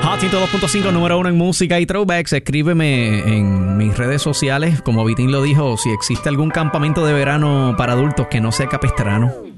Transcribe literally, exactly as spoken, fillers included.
Hot ciento dos punto cinco, número uno en música y throwbacks. Escríbeme en mis redes sociales, como Vitín lo dijo, si existe algún campamento de verano para adultos que no sea capestrano.